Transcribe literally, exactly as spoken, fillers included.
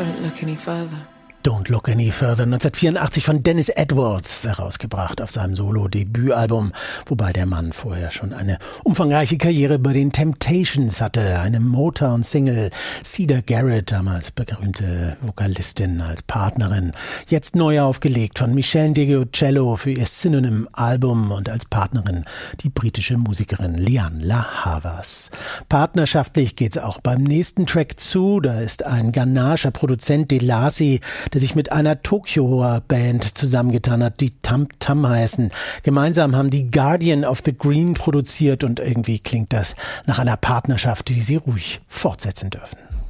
Don't look any further. Don't Look Any Further, neunzehnhundertvierundachtzig von Dennis Edwards herausgebracht auf seinem Solo-Debütalbum, wobei der Mann vorher schon eine umfangreiche Karriere bei den Temptations hatte, eine Motown-Single, Cedar Garrett, damals berühmte Vokalistin als Partnerin, jetzt neu aufgelegt von Michelle DeGiocello für ihr Synonym-Album und als Partnerin die britische Musikerin Lianne La Havas. Partnerschaftlich geht's auch beim nächsten Track zu, da ist ein ghanaischer Produzent Delasi, der sich mit einer Tokioer Band zusammengetan hat, die Tam Tam heißen. Gemeinsam haben die Guardian of the Green produziert und irgendwie klingt das nach einer Partnerschaft, die sie ruhig fortsetzen dürfen.